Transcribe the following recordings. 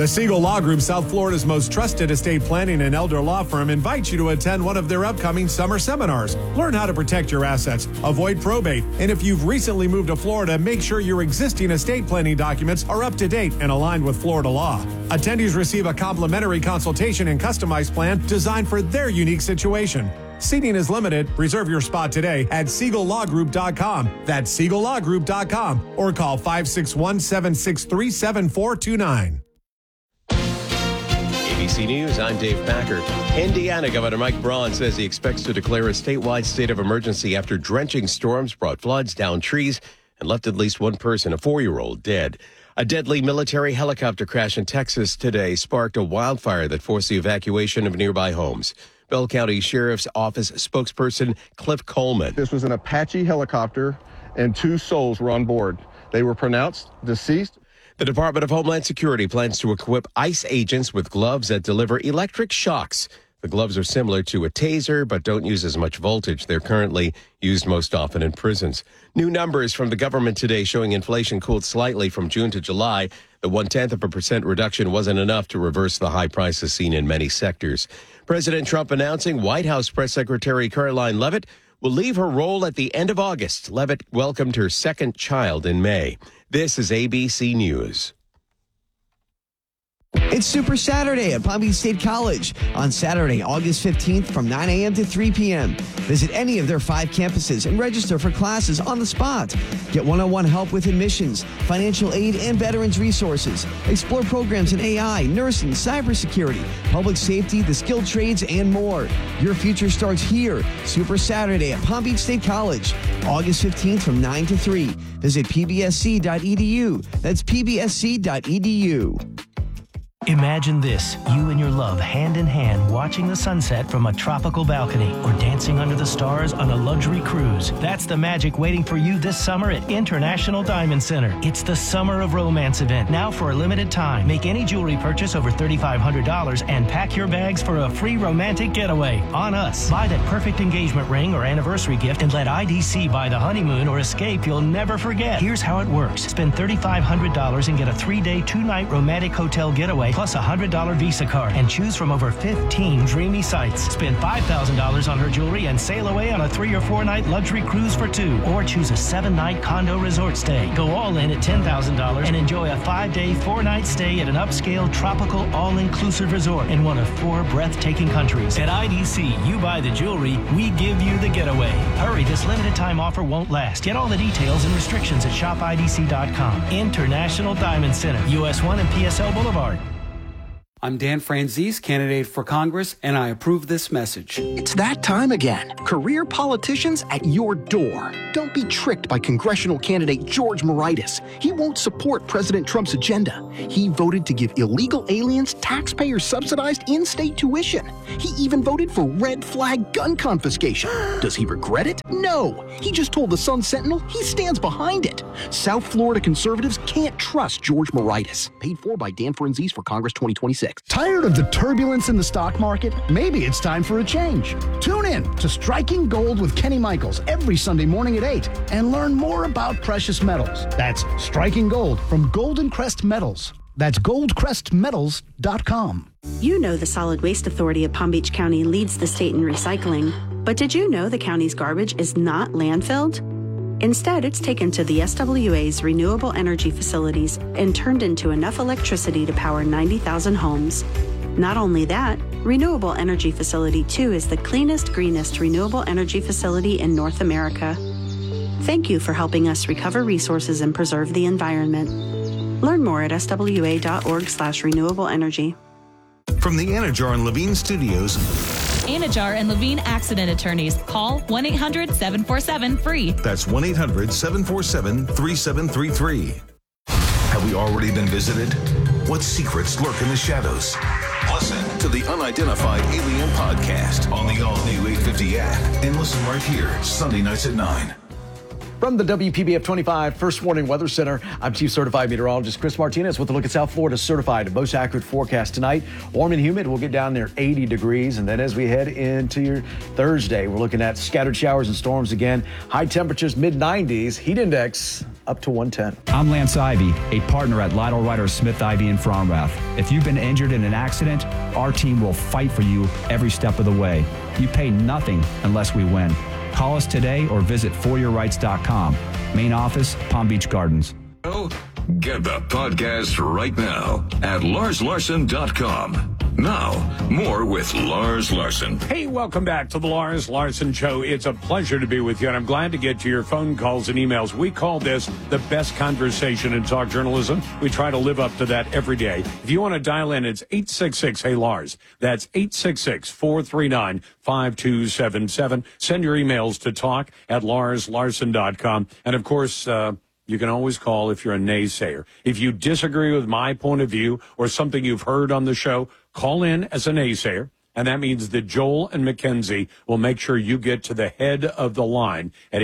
The Siegel Law Group, South Florida's most trusted estate planning and elder law firm, invites you to attend one of their upcoming summer seminars. Learn how to protect your assets, avoid probate, and if you've recently moved to Florida, make sure your existing estate planning documents are up to date and aligned with Florida law. Attendees receive a complimentary consultation and customized plan designed for their unique situation. Seating is limited. Reserve your spot today at SiegelLawGroup.com. That's SiegelLawGroup.com or call 561-763-7429. ABC News, I'm Dave Packer. Indiana Governor Mike Braun says he expects to declare a statewide state of emergency after drenching storms brought floods, downed trees, and left at least one person, a 4-year-old, dead. A deadly military helicopter crash in Texas today sparked a wildfire that forced the evacuation of nearby homes. Bell County Sheriff's Office spokesperson Cliff Coleman. This was an Apache helicopter, and 2 souls were on board. They were pronounced deceased. The Department of Homeland Security plans to equip ICE agents with gloves that deliver electric shocks. The gloves are similar to a taser, but don't use as much voltage. They're currently used most often in prisons. New numbers from the government today showing inflation cooled slightly from June to July. The 0.1% reduction wasn't enough to reverse the high prices seen in many sectors. President Trump announcing White House Press Secretary Caroline Leavitt will leave her role at the end of August. Leavitt welcomed her second child in May. This is ABC News. It's Super Saturday at Palm Beach State College on Saturday, August 15th from 9 a.m. to 3 p.m. Visit any of their 5 campuses and register for classes on the spot. Get one-on-one help with admissions, financial aid, and veterans resources. Explore programs in AI, nursing, cybersecurity, public safety, the skilled trades, and more. Your future starts here. Super Saturday at Palm Beach State College, August 15th from 9 to 3. Visit pbsc.edu. That's pbsc.edu. Imagine this, you and your love hand in hand watching the sunset from a tropical balcony or dancing under the stars on a luxury cruise. That's the magic waiting for you this summer at International Diamond Center. It's the Summer of Romance event, now for a limited time. Make any jewelry purchase over $3,500 and pack your bags for a free romantic getaway on us. Buy that perfect engagement ring or anniversary gift and let IDC buy the honeymoon or escape you'll never forget. Here's how it works. Spend $3,500 and get a 3-day, 2-night romantic hotel getaway plus a $100 Visa card and choose from over 15 dreamy sites. Spend $5,000 on her jewelry and sail away on a 3- or 4-night luxury cruise for 2, or choose a 7-night condo resort stay. Go all in at $10,000 and enjoy a 5-day, 4-night stay at an upscale tropical all-inclusive resort in one of 4 breathtaking countries. At IDC, you buy the jewelry, we give you the getaway. Hurry, this limited time offer won't last. Get all the details and restrictions at shopidc.com. International Diamond Center, US 1 and PSL Boulevard. I'm Dan Franzese, candidate for Congress, and I approve this message. It's that time again. Career politicians at your door. Don't be tricked by congressional candidate George Moraitis. He won't support President Trump's agenda. He voted to give illegal aliens taxpayer-subsidized in-state tuition. He even voted for red flag gun confiscation. Does he regret it? No. He just told the Sun Sentinel he stands behind it. South Florida conservatives can't trust George Moraitis. Paid for by Dan Franzese for Congress 2026. Tired of the turbulence in the stock market? Maybe it's time for a change. Tune in to Striking Gold with Kenny Michaels every Sunday morning at 8 and learn more about precious metals. That's Striking Gold from Golden Crest Metals. That's goldcrestmetals.com. You know the Solid Waste Authority of Palm Beach County leads the state in recycling. But did you know the county's garbage is not landfilled? Instead, it's taken to the SWA's renewable energy facilities and turned into enough electricity to power 90,000 homes. Not only that, Renewable Energy Facility 2 is the cleanest, greenest renewable energy facility in North America. Thank you for helping us recover resources and preserve the environment. Learn more at swa.org/renewable energy. From the Anajar and Levine Studios, Anajar and Levine Accident Attorneys. Call 1-800-747-FREE. That's 1-800-747-3733. Have we already been visited? What secrets lurk in the shadows? Listen to the Unidentified Alien Podcast on the all-new 850 app and listen right here, Sunday nights at 9. From the WPBF 25 First Warning Weather Center, I'm Chief Certified Meteorologist Chris Martinez with a look at South Florida's certified most accurate forecast tonight. Warm and humid. We'll get down near 80 degrees. And then as we head into your Thursday, we're looking at scattered showers and storms again. High temperatures, mid-90s. Heat index up to 110. I'm Lance Ivy, a partner at Lytle Ryder Smith Ivy in Fromrath. If you've been injured in an accident, our team will fight for you every step of the way. You pay nothing unless we win. Call us today or visit foryourrights.com. Main office, Palm Beach Gardens. Get the podcast right now at LarsLarson.com. Now, more with Lars Larson. Hey, welcome back to the Lars Larson Show. It's a pleasure to be with you, and I'm glad to get to your phone calls and emails. We call this the best conversation in talk journalism. We try to live up to that every day. If you want to dial in, it's 866-HEY-LARS. That's 866-439-5277. Send your emails to talk at LarsLarson.com. And, of course, you can always call if you're a naysayer. If you disagree with my point of view or something you've heard on the show, call in as a naysayer. And that means that Joel and Mackenzie will make sure you get to the head of the line at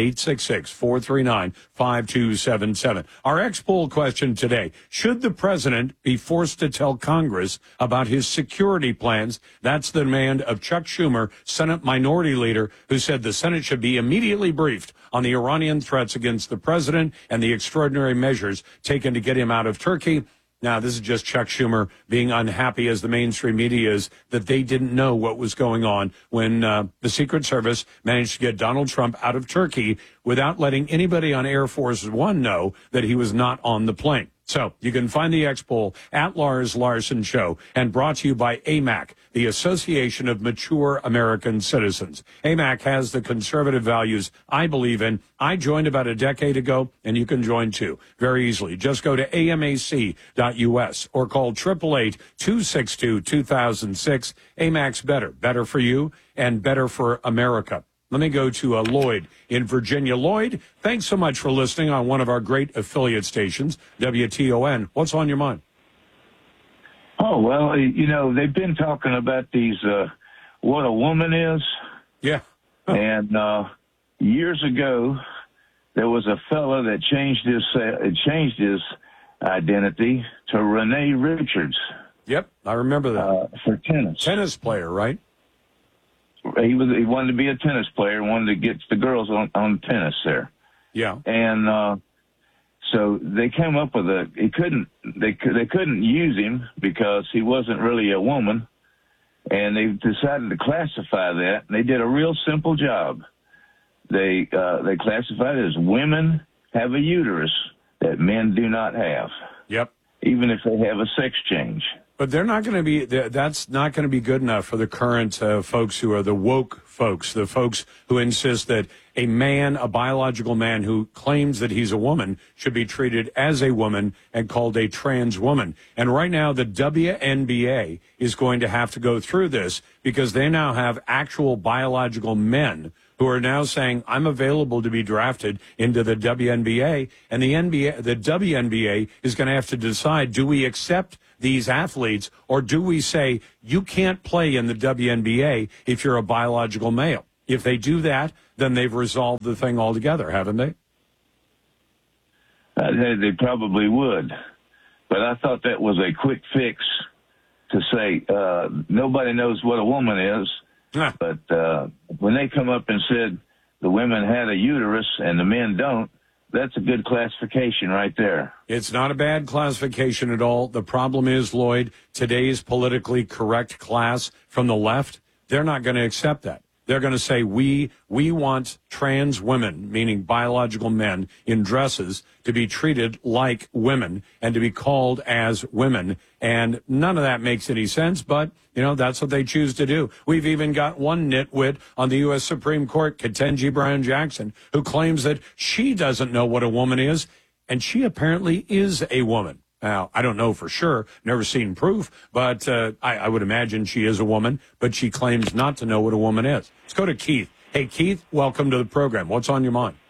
866-439-5277. Our X-Poll question today: should the president be forced to tell Congress about his security plans? That's the demand of Chuck Schumer, Senate Minority Leader, who said the Senate should be immediately briefed on the Iranian threats against the president and the extraordinary measures taken to get him out of Turkey. Now, this is just Chuck Schumer being unhappy, as the mainstream media is, that they didn't know what was going on when the Secret Service managed to get Donald Trump out of Turkey without letting anybody on Air Force One know that he was not on the plane. So you can find the X-Poll at Lars Larson Show, and brought to you by AMAC, the Association of Mature American Citizens. AMAC has the conservative values I believe in. I joined about a decade ago, and you can join too very easily. Just go to amac.us or call 888-262-2006. AMAC's better for you and better for America. Let me go to Lloyd in Virginia. Lloyd, thanks so much for listening on one of our great affiliate stations, WTON. What's on your mind? Oh, well, you know, they've been talking about these, what a woman is. Yeah. And years ago, there was a fella that changed his identity to Renee Richards. Yep, I remember that. For tennis. Tennis player, right? He wanted to be a tennis player, wanted to get the girls on tennis there. Yeah. And so they came up with they couldn't use him because he wasn't really a woman, and they decided to classify that. And they did a real simple job. They classified it as women have a uterus that men do not have. Yep. Even if they have a sex change. But they're not going to be, that's not going to be good enough for the current folks who are the woke folks, the folks who insist that a man, a biological man who claims that he's a woman, should be treated as a woman and called a trans woman. And right now, the WNBA is going to have to go through this because they now have actual biological men who are now saying, I'm available to be drafted into the WNBA. And the WNBA is going to have to decide, do we accept these athletes, or do we say you can't play in the WNBA if you're a biological male? If they do that, then they've resolved the thing altogether, haven't they? They probably would. But I thought that was a quick fix to say nobody knows what a woman is. But when they come up and said the women had a uterus and the men don't, that's a good classification right there. It's not a bad classification at all. The problem is, Lloyd, today's politically correct class from the left, they're not going to accept that. They're going to say, we want trans women, meaning biological men, in dresses to be treated like women and to be called as women. And none of that makes any sense, but, you know, that's what they choose to do. We've even got one nitwit on the U.S. Supreme Court, Ketanji Brown Jackson, who claims that she doesn't know what a woman is, and she apparently is a woman. Now, I don't know for sure, never seen proof, but I would imagine she is a woman, but she claims not to know what a woman is. Let's go to Keith. Hey, Keith, welcome to the program. What's on your mind?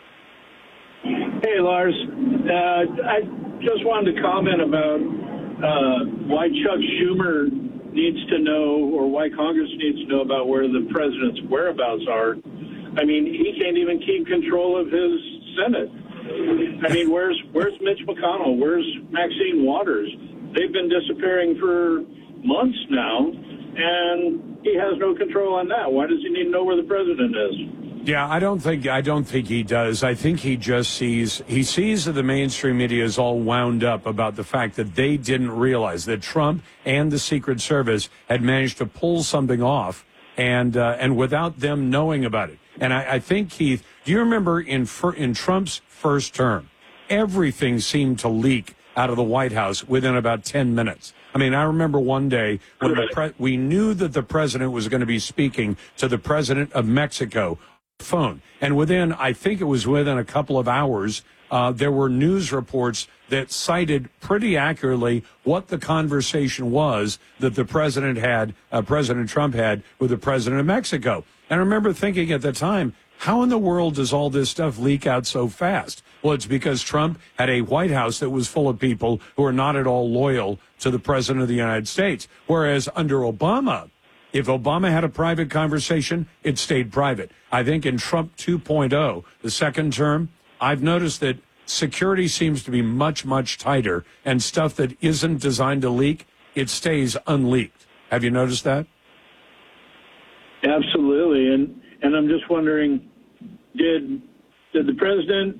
Hey, Lars. I just wanted to comment about why Chuck Schumer needs to know, or why Congress needs to know about where the president's whereabouts are. I mean, he can't even keep control of his Senate. I mean, where's Mitch McConnell? Where's Maxine Waters? They've been disappearing for months now, and he has no control on that. Why does he need to know where the president is? Yeah, I don't think he does. I think he just sees that the mainstream media is all wound up about the fact that they didn't realize that Trump and the Secret Service had managed to pull something off, and without them knowing about it. And I think, Keith, do you remember in Trump's first term, everything seemed to leak out of the White House within about 10 minutes. I mean, I remember one day when we knew that the president was going to be speaking to the president of Mexico phone. And I think it was within a couple of hours, there were news reports that cited pretty accurately what the conversation was that the president President Trump had with the president of Mexico. And I remember thinking at the time, how in the world does all this stuff leak out so fast? Well, it's because Trump had a White House that was full of people who are not at all loyal to the president of the United States. Whereas under Obama, if Obama had a private conversation, it stayed private. I think in Trump 2.0, the second term, I've noticed that security seems to be much, much tighter, and stuff that isn't designed to leak, it stays unleaked. Have you noticed that? Absolutely. And I'm just wondering, did the president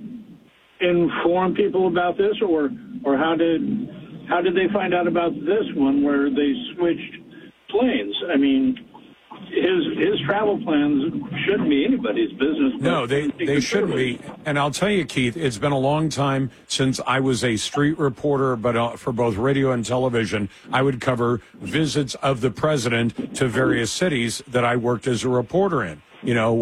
inform people about this, or how did they find out about this one where they switched planes? I mean, his travel plans shouldn't be anybody's business. No, they shouldn't be. And I'll tell you, Keith, it's been a long time since I was a street reporter, but for both radio and television, I would cover visits of the president to various cities that I worked as a reporter in. You know,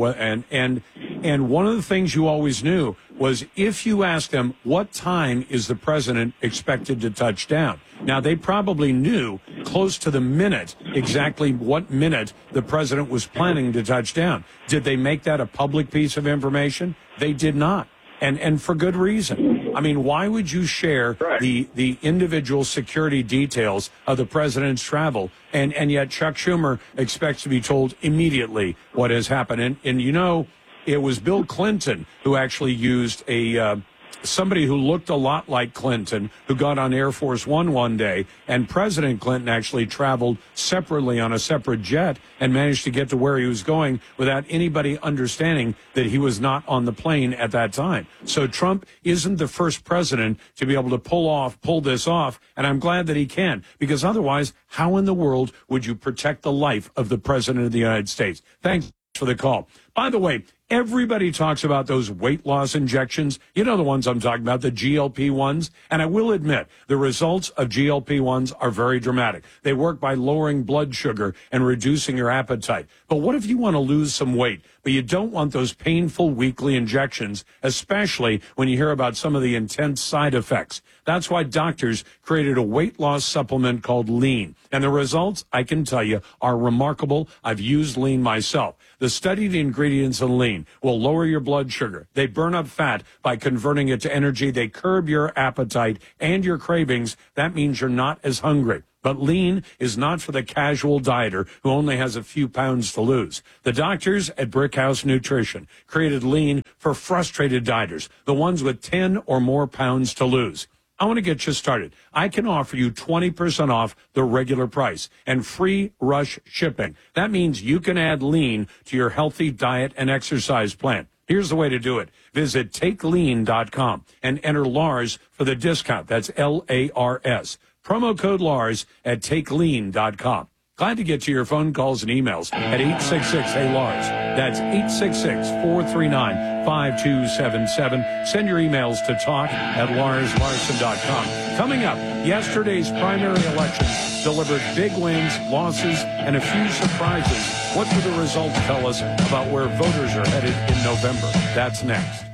and one of the things you always knew was if you asked them what time is the president expected to touch down. Now, they probably knew close to the minute exactly what minute the president was planning to touch down. Did they make that a public piece of information? They did not. And for good reason. I mean, why would you share the individual security details of the president's travel? And yet Chuck Schumer expects to be told immediately what has happened. And you know, it was Bill Clinton who actually used somebody who looked a lot like Clinton, who got on Air Force one day, and President Clinton actually traveled separately on a separate jet and managed to get to where he was going without anybody understanding that he was not on the plane at that time. So Trump isn't the first president to be able to pull this off, and I'm glad that he can, because otherwise, how in the world would you protect the life of the president of the United States? Thanks for the call. By the way, everybody talks about those weight loss injections. You know the ones I'm talking about, the GLP-1s. And I will admit, the results of GLP-1s are very dramatic. They work by lowering blood sugar and reducing your appetite. But what if you want to lose some weight, but you don't want those painful weekly injections, especially when you hear about some of the intense side effects? That's why doctors created a weight loss supplement called Lean. And the results, I can tell you, are remarkable. I've used Lean myself. The studied ingredients in Lean will lower your blood sugar. They burn up fat by converting it to energy. They curb your appetite and your cravings. That means you're not as hungry. But Lean is not for the casual dieter who only has a few pounds to lose. The doctors at Brickhouse Nutrition created Lean for frustrated dieters, the ones with 10 or more pounds to lose. I want to get you started. I can offer you 20% off the regular price and free rush shipping. That means you can add Lean to your healthy diet and exercise plan. Here's the way to do it. Visit TakeLean.com and enter Lars for the discount. That's Lars. Promo code Lars at TakeLean.com. Glad to get to your phone calls and emails at 866-HEY-LARS. That's 866-439-5277. Send your emails to talk@LarsLarson.com. Coming up, yesterday's primary elections delivered big wins, losses, and a few surprises. What do the results tell us about where voters are headed in November? That's next.